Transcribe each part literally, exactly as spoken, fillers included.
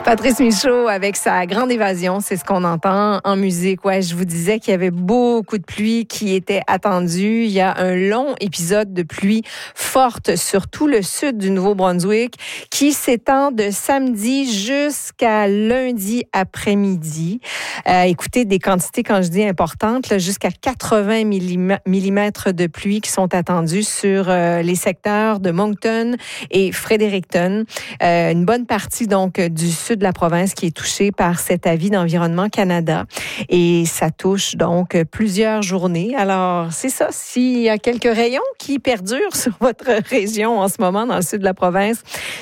Patrice Michaud avec sa grande évasion, c'est ce qu'on entend en musique. Ouais, je vous disais qu'il y avait beaucoup de pluie qui était attendue. Il y a un long épisode de pluie forte sur tout le sud du Nouveau-Brunswick qui s'étend de samedi jusqu'à lundi après-midi. Euh, écoutez, des quantités, quand je dis importantes, là, jusqu'à quatre-vingts millimètres de pluie qui sont attendus sur euh, les secteurs de Moncton et Fredericton. Euh, une bonne partie donc du sud de la province qui est touchée par cet avis d'Environnement Canada. Et ça touche donc plusieurs journées. Alors, c'est ça. S'il y a quelques rayons qui perdurent sur votre région en ce moment dans le sud de la province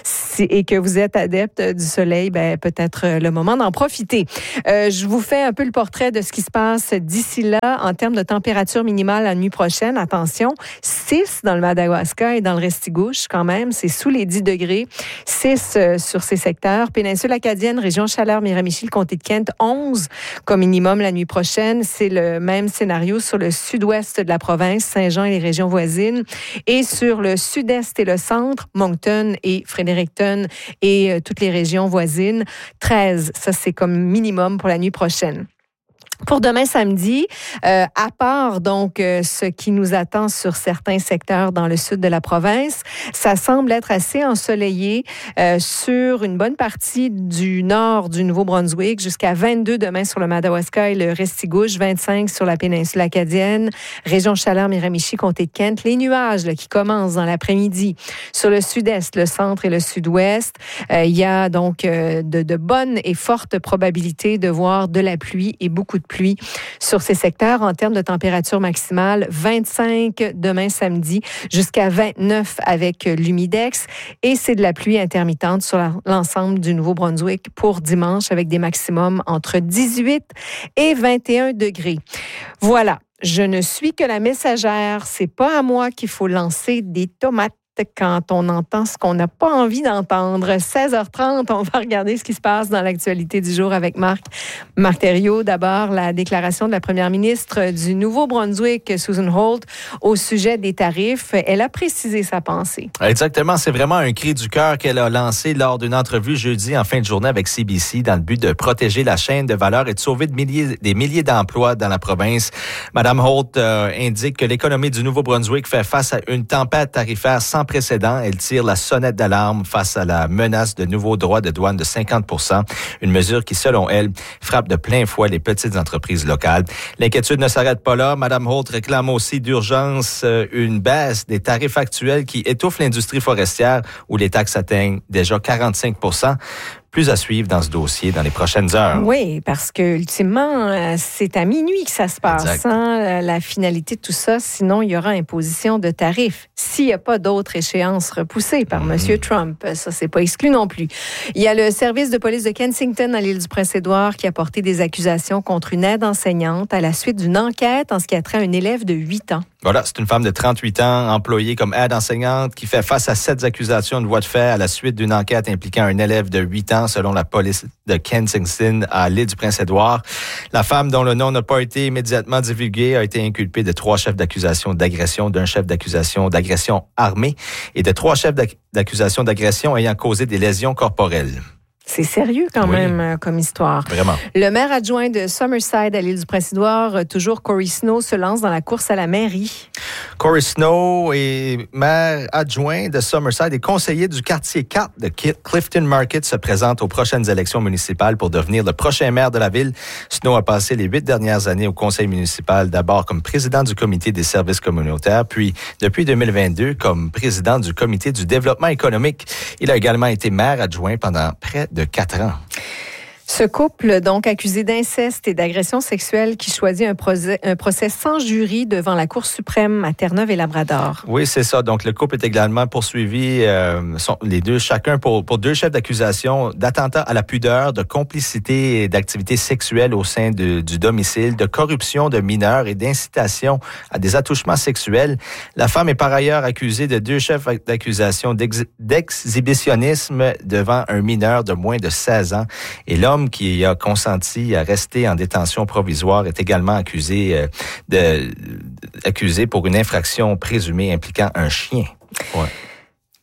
et que vous êtes adepte du soleil, ben, peut-être le moment d'en profiter. Euh, je vous fais un peu le portrait de ce qui se passe d'ici là en termes de température minimale la nuit prochaine. Attention, six dans le Madawaska et dans le Restigouche quand même. C'est sous les dix degrés. six euh, sur ces secteurs. Péninsule acadienne, région Chaleur, Miramichi, le comté de Kent, onze comme minimum la nuit prochaine. C'est le même scénario sur le sud-ouest de la province, Saint-Jean et les régions voisines. Et sur le sud-est et le centre, Moncton et Fredericton et euh, toutes les régions voisines, treize. Ça, c'est comme minimum pour la nuit prochaine. Pour demain samedi, euh, à part donc euh, ce qui nous attend sur certains secteurs dans le sud de la province, ça semble être assez ensoleillé euh, sur une bonne partie du nord du Nouveau-Brunswick, jusqu'à vingt-deux demain sur le Madawaska et le Restigouche, vingt-cinq sur la péninsule acadienne, région Chaleur, Miramichi, comté de Kent. Les nuages là, qui commencent dans l'après-midi sur le sud-est, le centre et le sud-ouest. Euh, il y a donc euh, de, de bonnes et fortes probabilités de voir de la pluie et beaucoup de pluie sur ces secteurs en termes de température maximale, vingt-cinq demain samedi jusqu'à vingt-neuf avec l'humidex et c'est de la pluie intermittente sur l'ensemble du Nouveau-Brunswick pour dimanche avec des maximums entre dix-huit et vingt et un degrés. Voilà, je ne suis que la messagère, c'est pas à moi qu'il faut lancer des tomates quand on entend ce qu'on n'a pas envie d'entendre. seize heures trente, on va regarder ce qui se passe dans l'actualité du jour avec Marc. Marc Thériault, d'abord, la déclaration de la première ministre du Nouveau-Brunswick, Susan Holt, au sujet des tarifs. Elle a précisé sa pensée. Exactement, c'est vraiment un cri du cœur qu'elle a lancé lors d'une entrevue jeudi en fin de journée avec C B C dans le but de protéger la chaîne de valeur et de sauver de milliers, des milliers d'emplois dans la province. Madame Holt euh, indique que l'économie du Nouveau-Brunswick fait face à une tempête tarifaire sans précédent. Elle tire la sonnette d'alarme face à la menace de nouveaux droits de douane de cinquante pour cent, une mesure qui, selon elle, frappe de plein fouet les petites entreprises locales. L'inquiétude ne s'arrête pas là. Madame Holt réclame aussi d'urgence une baisse des tarifs actuels qui étouffent l'industrie forestière où les taxes atteignent déjà quarante-cinq pour cent. Plus à suivre dans ce dossier dans les prochaines heures. Oui, parce que ultimement, c'est à minuit que ça se passe, hein, la finalité de tout ça. Sinon, il y aura imposition de tarifs. S'il n'y a pas d'autres échéances repoussées par mm-hmm. M. Trump, ça, c'est pas exclu non plus. Il y a le service de police de Kensington à l'île du Prince-Édouard qui a porté des accusations contre une aide enseignante à la suite d'une enquête en ce qui a trait à un élève de huit ans. Voilà, c'est une femme de trente-huit ans, employée comme aide enseignante, qui fait face à sept accusations de voies de fait à la suite d'une enquête impliquant un élève de huit ans, selon la police de Kensington à l'île du Prince-Édouard. La femme, dont le nom n'a pas été immédiatement divulgué, a été inculpée de trois chefs d'accusation d'agression, d'un chef d'accusation d'agression armée et de trois chefs d'accusation d'agression ayant causé des lésions corporelles. C'est sérieux quand oui. même comme histoire. Vraiment. Le maire adjoint de Summerside à l'île du Prince-Édouard, toujours Corey Snow, se lance dans la course à la mairie. Corey Snow est maire adjoint de Summerside et conseiller du quartier quatre de Clifton Market, se présente aux prochaines élections municipales pour devenir le prochain maire de la ville. Snow a passé les huit dernières années au conseil municipal, d'abord comme président du comité des services communautaires, puis depuis deux mille vingt-deux comme président du comité du développement économique. Il a également été maire adjoint pendant près de quatre ans. Ce couple, donc accusé d'inceste et d'agression sexuelle, qui choisit un procès, un procès sans jury devant la Cour suprême à Terre-Neuve et Labrador. Oui, c'est ça. Donc, le couple est également poursuivi, euh, sont, les deux, chacun pour, pour deux chefs d'accusation d'attentat à la pudeur, de complicité et d'activité sexuelle au sein de, du domicile, de corruption de mineurs et d'incitation à des attouchements sexuels. La femme est par ailleurs accusée de deux chefs d'accusation d'ex, d'exhibitionnisme devant un mineur de moins de seize ans. Et l'homme qui a consenti à rester en détention provisoire est également accusé, euh, de, accusé pour une infraction présumée impliquant un chien. Ouais.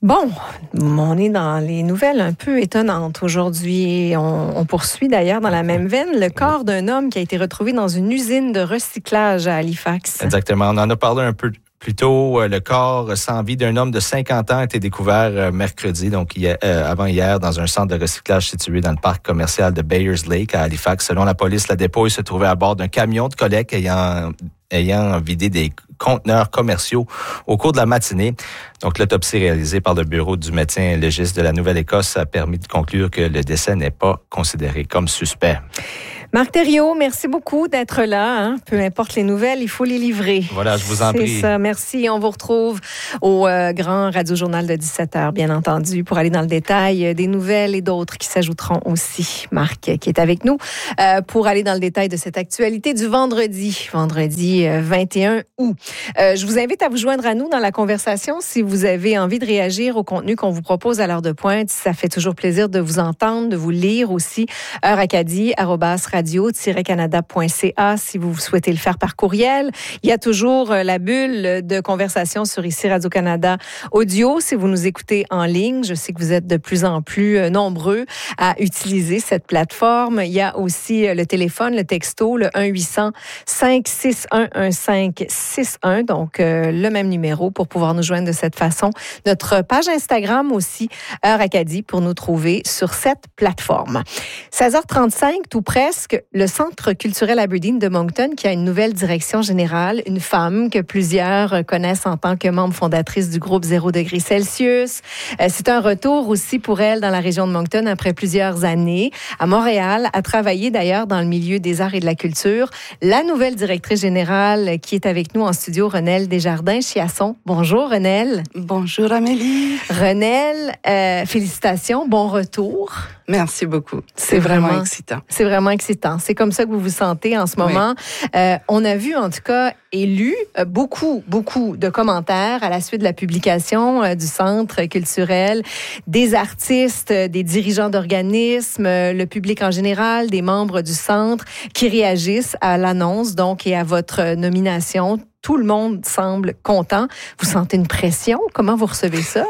Bon, on est dans les nouvelles un peu étonnantes aujourd'hui. On, on poursuit d'ailleurs dans la même veine le corps d'un homme qui a été retrouvé dans une usine de recyclage à Halifax. Exactement. On en a parlé un peu plus tôt. Le corps sans vie d'un homme de cinquante ans a été découvert mercredi, donc hier, euh, avant hier, dans un centre de recyclage situé dans le parc commercial de Bayers Lake à Halifax. Selon la police, la dépouille se trouvait à bord d'un camion de collecte ayant ayant vidé des conteneurs commerciaux au cours de la matinée. Donc, l'autopsie réalisée par le bureau du médecin légiste de la Nouvelle-Écosse a permis de conclure que le décès n'est pas considéré comme suspect. Marc Thériault, merci beaucoup d'être là. Hein. Peu importe les nouvelles, il faut les livrer. Voilà, je vous en prie. C'est ça, merci. On vous retrouve au euh, grand Radio-Journal de dix-sept heures, bien entendu, pour aller dans le détail des nouvelles et d'autres qui s'ajouteront aussi. Marc, qui est avec nous, euh, pour aller dans le détail de cette actualité du vendredi, vendredi euh, vingt et un août. Euh, je vous invite à vous joindre à nous dans la conversation si vous avez envie de réagir au contenu qu'on vous propose à l'heure de pointe. Ça fait toujours plaisir de vous entendre, de vous lire aussi. heure acadie arobase radio canada point c a si vous souhaitez le faire par courriel. Il y a toujours la bulle de conversation sur ici Radio-Canada Audio si vous nous écoutez en ligne. Je sais que vous êtes de plus en plus nombreux à utiliser cette plateforme. Il y a aussi le téléphone, le texto, le un huit cents cinq six un un cinq six un, donc euh, le même numéro pour pouvoir nous joindre de cette façon. Notre page Instagram aussi, Heure Acadie, pour nous trouver sur cette plateforme. seize heures trente-cinq, tout presque, le Centre culturel Aberdeen de Moncton qui a une nouvelle direction générale, une femme que plusieurs connaissent en tant que membre fondatrice du groupe Zéro degré Celsius. C'est un retour aussi pour elle dans la région de Moncton après plusieurs années. À Montréal, a travaillé d'ailleurs dans le milieu des arts et de la culture. La nouvelle directrice générale qui est avec nous en studio, Renelle Desjardins-Chiasson. Bonjour Renelle. Bonjour Amélie. Renelle, euh, félicitations, bon retour. Merci beaucoup. C'est, c'est vraiment, vraiment excitant. C'est vraiment excitant. C'est comme ça que vous vous sentez en ce moment. Oui. Euh, on a vu, en tout cas, et lu euh, beaucoup, beaucoup de commentaires à la suite de la publication euh, du Centre culturel, des artistes, euh, des dirigeants d'organismes, euh, le public en général, des membres du Centre qui réagissent à l'annonce, donc, et à votre nomination. Tout le monde semble content. Vous sentez une pression? Comment vous recevez ça?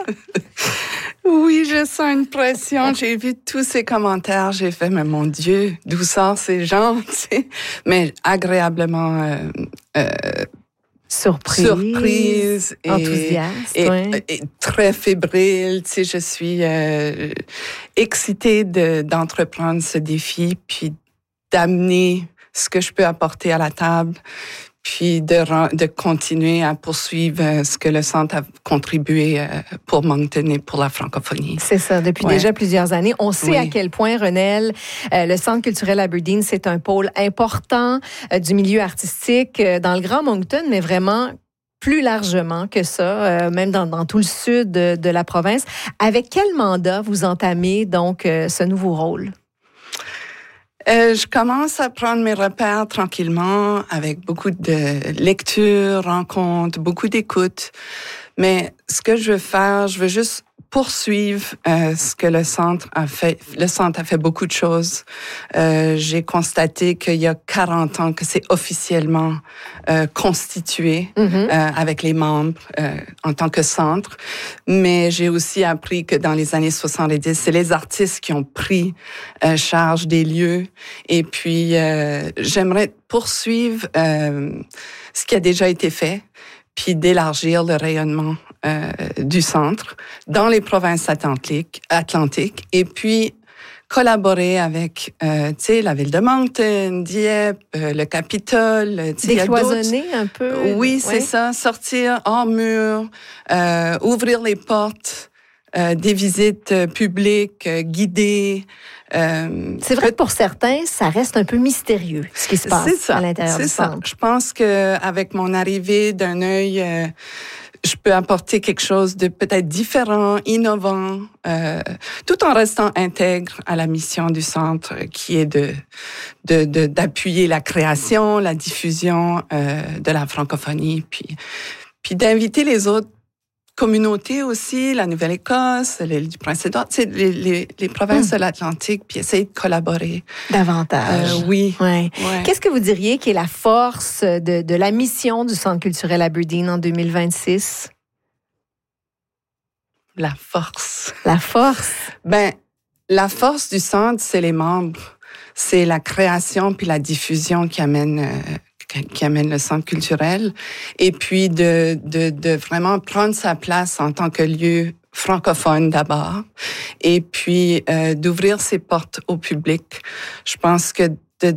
Oui, je sens une pression. J'ai vu tous ces commentaires. J'ai fait, mais mon Dieu, d'où sortent ces gens? Mais agréablement euh, euh, surprise, surprise et, enthousiaste, et, ouais. et très fébrile. Tu sais, je suis euh, excitée de, d'entreprendre ce défi, puis d'amener ce que je peux apporter à la table, puis de, de continuer à poursuivre ce que le Centre a contribué pour Moncton et pour la francophonie. C'est ça, depuis ouais. déjà plusieurs années. On sait oui. à quel point, Renelle, euh, le Centre culturel Aberdeen, c'est un pôle important euh, du milieu artistique euh, dans le Grand Moncton, mais vraiment plus largement que ça, euh, même dans, dans tout le sud de, de la province. Avec quel mandat vous entamez donc euh, ce nouveau rôle? Euh, je commence à prendre mes repères tranquillement avec beaucoup de lectures, rencontres, beaucoup d'écoute. Mais ce que je veux faire, je veux juste poursuivre euh, ce que le Centre a fait. Le Centre a fait beaucoup de choses. Euh, j'ai constaté qu'il y a quarante ans que c'est officiellement euh, constitué mm-hmm. euh, avec les membres euh, en tant que Centre. Mais j'ai aussi appris que dans les années soixante-dix, c'est les artistes qui ont pris euh, charge des lieux. Et puis, euh, j'aimerais poursuivre euh, ce qui a déjà été fait, puis d'élargir le rayonnement euh, du Centre dans les provinces atlantiques, atlantiques et puis collaborer avec, euh, tu sais, la ville de Moncton, Dieppe, euh, le Capitole. Décloisonner un peu. Oui, c'est ouais. ça. Sortir hors mur, euh, ouvrir les portes, euh, des visites publiques, euh, guidées. Euh, c'est vrai que pour certains, ça reste un peu mystérieux, ce qui se passe c'est ça, à l'intérieur c'est du ça. Centre. Je pense qu'avec mon arrivée d'un œil, euh, je peux apporter quelque chose de peut-être différent, innovant, euh, tout en restant intègre à la mission du Centre, qui est de, de, de d'appuyer la création, la diffusion euh, de la francophonie, puis, puis d'inviter les autres communautés aussi, la Nouvelle-Écosse, l'île du Prince-Édouard, tu sais, les, les, les provinces mmh. de l'Atlantique, puis essayer de collaborer. Davantage. Euh, oui. Ouais. Ouais. Qu'est-ce que vous diriez qui est la force de, de la mission du Centre culturel Aberdeen en deux mille vingt-six? La force. La force. Ben, la force du centre, c'est les membres. C'est la création puis la diffusion qui amène, euh, qui amène le centre culturel. Et puis de, de, de vraiment prendre sa place en tant que lieu francophone d'abord. Et puis euh, d'ouvrir ses portes au public. Je pense que de,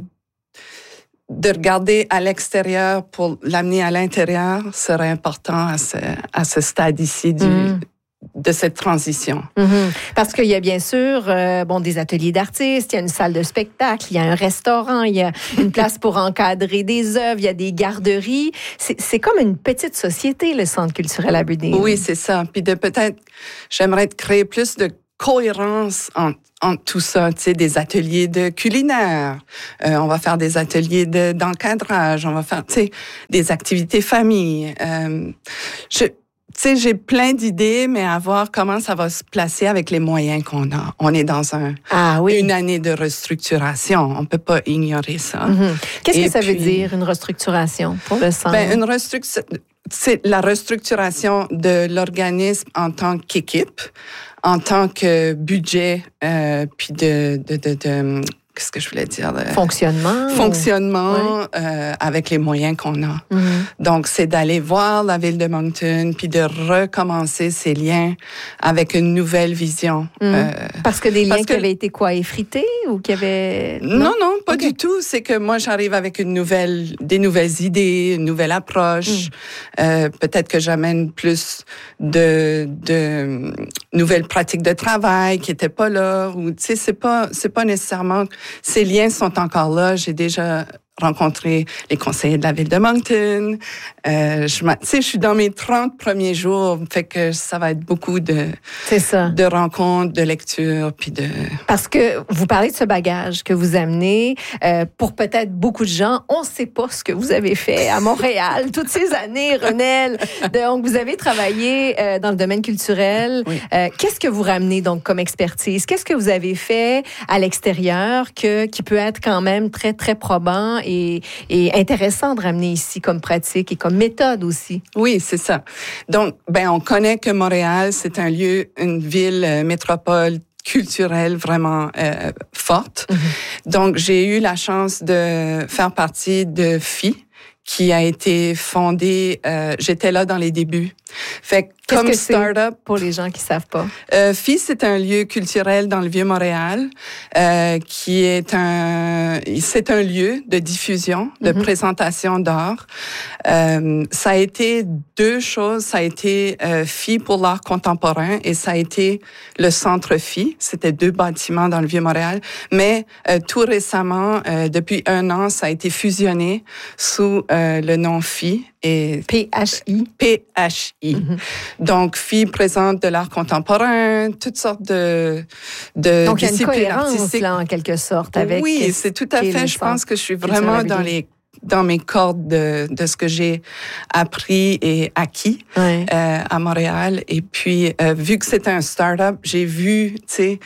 de regarder à l'extérieur pour l'amener à l'intérieur serait important à ce, à ce stade ici du, mmh. de cette transition. Mm-hmm. Parce qu'il y a bien sûr euh, bon, des ateliers d'artistes, il y a une salle de spectacle, il y a un restaurant, il y a une place pour encadrer des œuvres, il y a des garderies. C'est, c'est comme une petite société, le Centre culturel Aberdeen. Oui, c'est ça. Puis de peut-être, j'aimerais créer plus de cohérence entre en tout ça, tu sais, des ateliers de culinaire, euh, on va faire des ateliers de, d'encadrage, on va faire, tu sais, des activités famille. Euh, je, tu sais, j'ai plein d'idées, mais à voir comment ça va se placer avec les moyens qu'on a. On est dans un, ah, oui. une année de restructuration. On peut pas ignorer ça. Mm-hmm. Qu'est-ce Et que ça puis, veut dire, une restructuration pour le centre? Ben, une restructuration, c'est la restructuration de l'organisme en tant qu'équipe, en tant que budget, euh, puis de, de, de, de, qu'est-ce que je voulais dire? De, fonctionnement. Fonctionnement, oui. euh, avec les moyens qu'on a. Mm-hmm. Donc, c'est d'aller voir la ville de Moncton, puis de recommencer ces liens avec une nouvelle vision. Mm. Euh, parce que des liens que, qui avaient été quoi, effrités ou qui avaient... Non, non, non pas okay. du tout. C'est que moi, j'arrive avec une nouvelle, des nouvelles idées, une nouvelle approche. Mm. Euh, peut-être que j'amène plus de, de nouvelles pratiques de travail qui n'étaient pas là. Ou, tu sais, c'est pas, c'est pas nécessairement... Ces liens sont encore là. J'ai déjà rencontré les conseillers de la ville de Moncton. Euh, je, tu sais, je suis dans mes trente premiers jours, fait que ça va être beaucoup de, c'est ça. de rencontres, de lectures, puis de... Parce que vous parlez de ce bagage que vous amenez. Euh, pour peut-être beaucoup de gens, on ne sait pas ce que vous avez fait à Montréal toutes ces années, Renelle. Donc, vous avez travaillé euh, dans le domaine culturel. Oui. Euh, qu'est-ce que vous ramenez donc comme expertise? Qu'est-ce que vous avez fait à l'extérieur que, qui peut être quand même très, très probant et, et intéressant de ramener ici comme pratique et comme méthode aussi? Oui, c'est ça. Donc, ben, on connaît que Montréal, c'est un lieu, une ville, euh, métropole culturelle vraiment euh, forte. Mm-hmm. Donc, j'ai eu la chance de faire partie de F I, qui a été fondée, euh, j'étais là dans les débuts. Fait que Qu'est-ce comme que start-up, c'est pour les gens qui savent pas? Euh, F I, c'est un lieu culturel dans le Vieux-Montréal euh, qui est un, c'est un lieu de diffusion, de mm-hmm. présentation d'art. Euh, ça a été deux choses. Ça a été euh, F I pour l'art contemporain et ça a été le centre F I. C'était deux bâtiments dans le Vieux-Montréal. Mais euh, tout récemment, euh, depuis un an, ça a été fusionné sous euh, le nom F I. Et P H I. P H I. Mm-hmm. Donc, F I présente de l'art contemporain, toutes sortes de, de Donc, il y a une disciplines cohérence, artistiques. Là, en quelque sorte, avec... Oui, c'est tout à fait. Je pense que je suis vraiment dans les dans mes cordes de, de ce que j'ai appris et acquis ouais. euh, à Montréal. Et puis, euh, vu que c'est un start-up, j'ai vu, tu sais,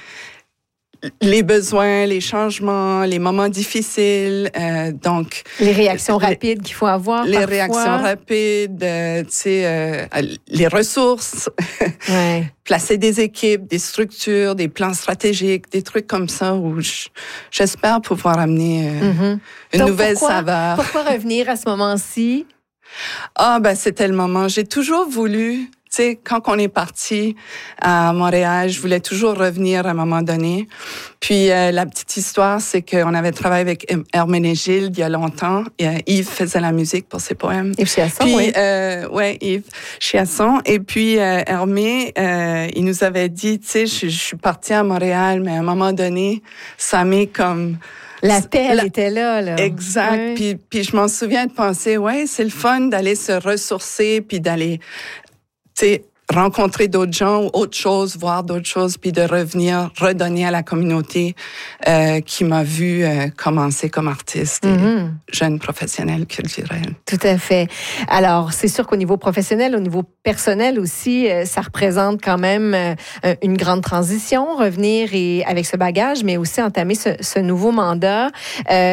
les besoins, les changements, les moments difficiles, euh, donc... Les réactions rapides qu'il faut avoir, Les parfois. réactions rapides, euh, tu sais, euh, les ressources, ouais. placer des équipes, des structures, des plans stratégiques, des trucs comme ça où je, j'espère pouvoir amener euh, mm-hmm. une donc nouvelle pourquoi, saveur. Pourquoi revenir à ce moment-ci? Ah, ben c'était le moment. J'ai toujours voulu... Tu sais, quand on est parti à Montréal, je voulais toujours revenir à un moment donné. Puis euh, la petite histoire, c'est qu'on avait travaillé avec Herménégilde il y a longtemps. Et, euh, Yves faisait la musique pour ses poèmes. Yves Chiasson, puis, oui. Euh, ouais, Yves Chiasson. Et puis euh, Hermé, euh, il nous avait dit, tu sais, je, je suis partie à Montréal, mais à un moment donné, ça m'est comme... L'appel la... était là, là. Exact. Ouais. Puis, puis je m'en souviens de penser, ouais, c'est le fun d'aller se ressourcer, puis d'aller... c'est rencontrer d'autres gens ou autre chose, voir d'autres choses, puis de revenir, redonner à la communauté euh, qui m'a vu euh, commencer comme artiste et mm-hmm. jeune professionnelle culturelle. Tout à fait. Alors, c'est sûr qu'au niveau professionnel, au niveau personnel aussi, euh, ça représente quand même euh, une grande transition, revenir et avec ce bagage, mais aussi entamer ce, ce nouveau mandat. Euh,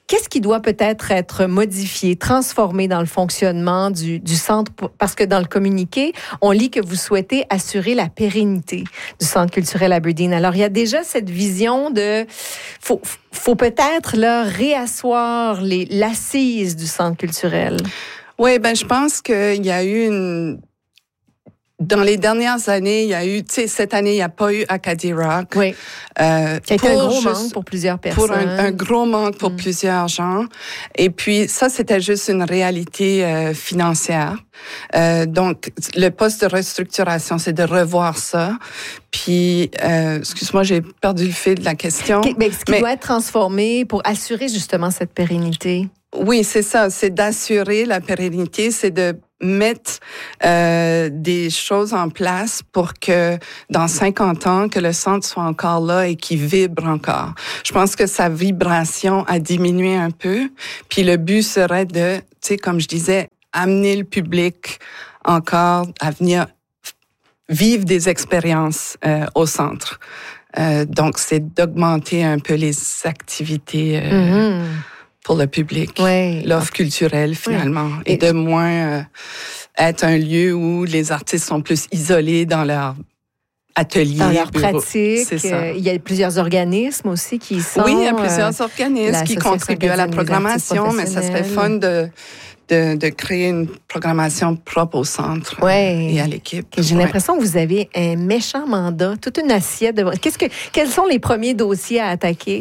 Qu'est-ce qui doit peut-être être modifié, transformé dans le fonctionnement du, du centre? Parce que dans le communiqué, on lit que vous souhaitez assurer la pérennité du Centre culturel Aberdeen. Alors, il y a déjà cette vision de... Faut, faut peut-être là, réasseoir les, l'assise du Centre culturel. Oui, ben je pense qu'il y a eu une... Dans les dernières années, il y a eu, tu sais, cette année, il n'y a pas eu Acadie Rock. Oui. Euh, Qui a été un gros juste, manque pour plusieurs personnes. Pour un, un gros manque pour mm. plusieurs gens. Et puis, ça, c'était juste une réalité euh, financière. Euh, donc, le poste de restructuration, c'est de revoir ça. Puis, euh, excuse-moi, j'ai perdu le fil de la question. Okay, mais ce qui mais, doit être transformé pour assurer justement cette pérennité. Oui, c'est ça. C'est d'assurer la pérennité, c'est de mettre euh, des choses en place pour que dans cinquante ans, que le centre soit encore là et qu'il vibre encore. Je pense que sa vibration a diminué un peu. Puis le but serait de, tu sais, comme je disais, amener le public encore à venir vivre des expériences euh, au centre. Euh, donc, c'est d'augmenter un peu les activités euh, mm-hmm. pour le public, oui. l'offre culturelle finalement, oui. et, et de moins euh, être un lieu où les artistes sont plus isolés dans leur atelier, dans leur bureau. pratique. C'est ça. Euh, il y a plusieurs organismes aussi qui sont... Oui, il y a plusieurs euh, organismes qui contribuent à la programmation, mais ça serait fun de... De, de créer une programmation propre au centre ouais. et à l'équipe. J'ai ouais. l'impression que vous avez un méchant mandat, toute une assiette. De... Qu'est-ce que, quels sont les premiers dossiers à attaquer?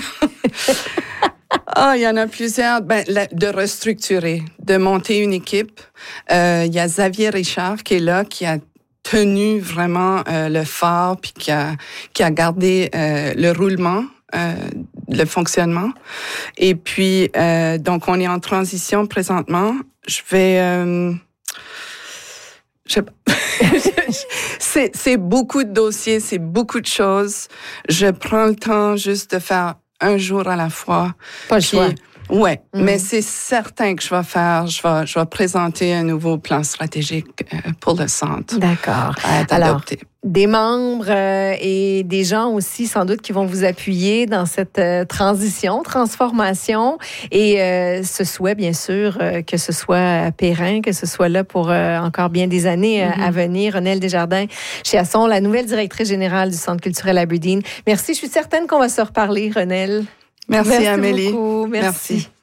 Ah, oh, il y en a plusieurs. Ben, de restructurer, de monter une équipe. Euh, il y a Xavier Richard qui est là, qui a tenu vraiment euh, le phare puis qui a, qui a gardé euh, le roulement. Euh, le fonctionnement. Et puis, euh, donc, on est en transition présentement. Je vais... Euh, je, c'est, c'est beaucoup de dossiers, c'est beaucoup de choses. Je prends le temps juste de faire un jour à la fois. Pas le choix. Ouais, mmh. mais c'est certain que je vais faire, je vais, je vais présenter un nouveau plan stratégique euh, pour le centre. D'accord. À être Alors, adopté. Des membres euh, et des gens aussi, sans doute, qui vont vous appuyer dans cette euh, transition, transformation et euh, ce souhait, bien sûr, euh, que ce soit périn, que ce soit là pour euh, encore bien des années euh, mm-hmm. à venir. Renelle Desjardins, Chiasson, la nouvelle directrice générale du Centre culturel Aberdeen. Merci, je suis certaine qu'on va se reparler, Renelle. Merci, Merci Amélie. beaucoup. Merci. Merci.